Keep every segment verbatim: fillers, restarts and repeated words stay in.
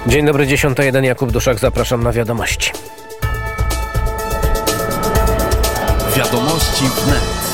Dzień dobry, dziesiąta jeden, Jakub Duszak, zapraszam na wiadomości. Wiadomości wnet.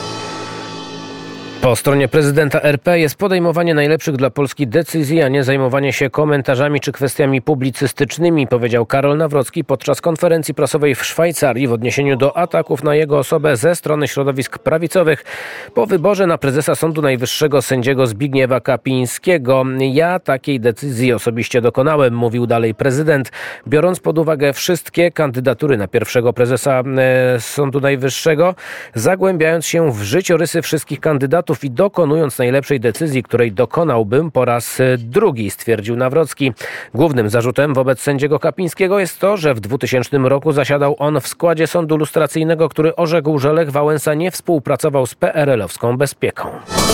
Po stronie prezydenta R P jest podejmowanie najlepszych dla Polski decyzji, a nie zajmowanie się komentarzami czy kwestiami publicystycznymi, powiedział Karol Nawrocki podczas konferencji prasowej w Szwajcarii w odniesieniu do ataków na jego osobę ze strony środowisk prawicowych po wyborze na prezesa Sądu Najwyższego sędziego Zbigniewa Kapińskiego. Ja takiej decyzji osobiście dokonałem, mówił dalej prezydent, biorąc pod uwagę wszystkie kandydatury na pierwszego prezesa e, Sądu Najwyższego, zagłębiając się w życiorysy wszystkich kandydatów i dokonując najlepszej decyzji, której dokonałbym po raz drugi, stwierdził Nawrocki. Głównym zarzutem wobec sędziego Kapińskiego jest to, że w dwutysięcznym roku zasiadał on w składzie sądu lustracyjnego, który orzekł, że Lech Wałęsa nie współpracował z P R L-owską bezpieką.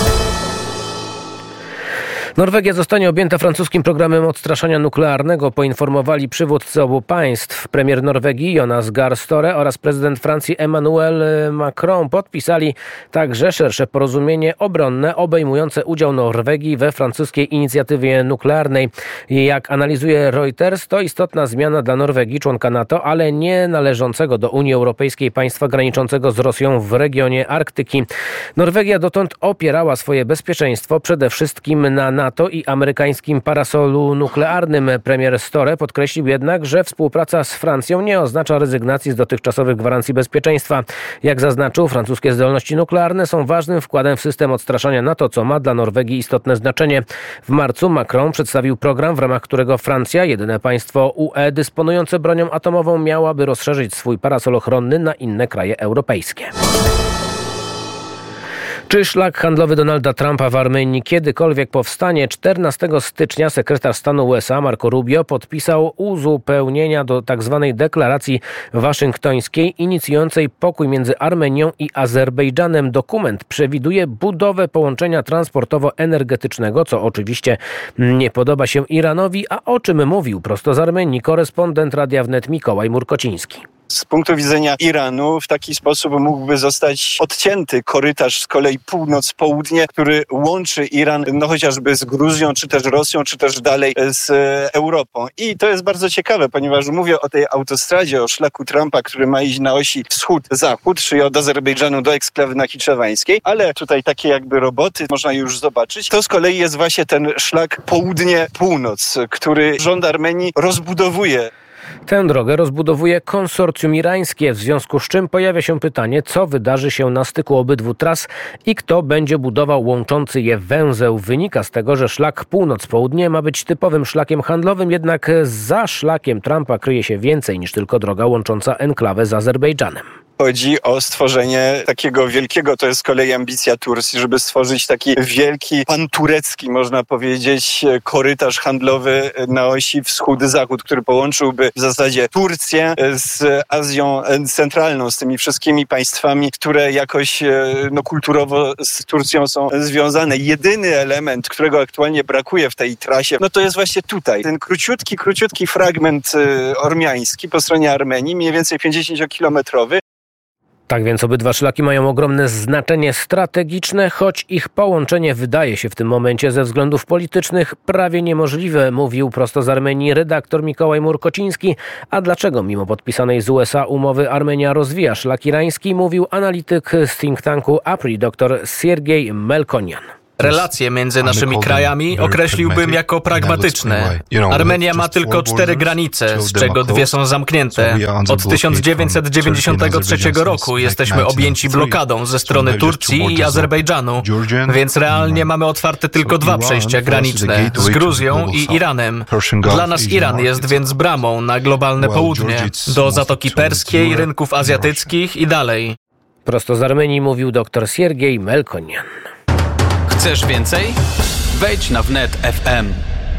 Norwegia zostanie objęta francuskim programem odstraszania nuklearnego, poinformowali przywódcy obu państw. Premier Norwegii Jonas Gahr Støre oraz prezydent Francji Emmanuel Macron podpisali także szersze porozumienie obronne obejmujące udział Norwegii we francuskiej inicjatywie nuklearnej. Jak analizuje Reuters, to istotna zmiana dla Norwegii, członka NATO, ale nie należącego do Unii Europejskiej państwa graniczącego z Rosją w regionie Arktyki. Norwegia dotąd opierała swoje bezpieczeństwo przede wszystkim na NATO i amerykańskim parasolu nuklearnym. Premier Støre podkreślił jednak, że współpraca z Francją nie oznacza rezygnacji z dotychczasowych gwarancji bezpieczeństwa. Jak zaznaczył, francuskie zdolności nuklearne są ważnym wkładem w system odstraszania NATO, co ma dla Norwegii istotne znaczenie. W marcu Macron przedstawił program, w ramach którego Francja, jedyne państwo U E dysponujące bronią atomową, miałaby rozszerzyć swój parasol ochronny na inne kraje europejskie. Czy szlak handlowy Donalda Trumpa w Armenii kiedykolwiek powstanie? czternastego stycznia sekretarz stanu U S A Marco Rubio podpisał uzupełnienia do tzw. deklaracji waszyngtońskiej inicjującej pokój między Armenią i Azerbejdżanem. Dokument przewiduje budowę połączenia transportowo-energetycznego, co oczywiście nie podoba się Iranowi, a o czym mówił prosto z Armenii korespondent Radia Wnet Mikołaj Murkociński. Z punktu widzenia Iranu w taki sposób mógłby zostać odcięty korytarz z kolei północ-południe, który łączy Iran no chociażby z Gruzją, czy też Rosją, czy też dalej z Europą. I to jest bardzo ciekawe, ponieważ mówię o tej autostradzie, o szlaku Trumpa, który ma iść na osi wschód-zachód, czyli od Azerbejdżanu do eksklawy nachiczewańskiej, ale tutaj takie jakby roboty można już zobaczyć. To z kolei jest właśnie ten szlak południe-północ, który rząd Armenii rozbudowuje. Tę drogę rozbudowuje konsorcjum irańskie, w związku z czym pojawia się pytanie, co wydarzy się na styku obydwu tras i kto będzie budował łączący je węzeł. Wynika z tego, że szlak północ-południe ma być typowym szlakiem handlowym, jednak za szlakiem Trumpa kryje się więcej niż tylko droga łącząca enklawę z Azerbejdżanem. Chodzi o stworzenie takiego wielkiego, to jest z kolei ambicja Turcji, żeby stworzyć taki wielki, panturecki, można powiedzieć, korytarz handlowy na osi wschód-zachód, który połączyłby w zasadzie Turcję z Azją Centralną, z tymi wszystkimi państwami, które jakoś no, kulturowo z Turcją są związane. Jedyny element, którego aktualnie brakuje w tej trasie, no to jest właśnie tutaj. Ten króciutki, króciutki fragment ormiański po stronie Armenii, mniej więcej pięćdziesięciokilometrowy. Tak więc obydwa szlaki mają ogromne znaczenie strategiczne, choć ich połączenie wydaje się w tym momencie ze względów politycznych prawie niemożliwe, mówił prosto z Armenii redaktor Mikołaj Murkociński. A dlaczego mimo podpisanej z U S A umowy Armenia rozwija szlak irański, mówił analityk z think tanku A P R I dr Siergiej Melkonian. Relacje między naszymi krajami określiłbym jako pragmatyczne. Armenia ma tylko cztery granice, z czego dwie są zamknięte. Od tysiąc dziewięćset dziewięćdziesiątego trzeciego roku jesteśmy objęci blokadą ze strony Turcji i Azerbejdżanu, więc realnie mamy otwarte tylko dwa przejścia graniczne, z Gruzją i Iranem. Dla nas Iran jest więc bramą na globalne południe, do Zatoki Perskiej, rynków azjatyckich i dalej. Prosto z Armenii mówił dr Siergiej Melkonian. Chcesz więcej? Wejdź na wnet kropka f m.